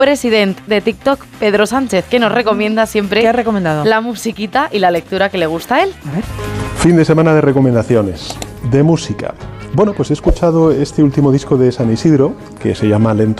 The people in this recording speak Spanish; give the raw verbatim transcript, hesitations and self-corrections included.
presidente de TikTok, Pedro Sánchez, que nos recomienda siempre ¿Qué ha recomendado? la musiquita y la lectura que le gusta a él. A ver. Fin de semana de recomendaciones, de música. Bueno, pues he escuchado este último disco de San Isidro, que se llama Lento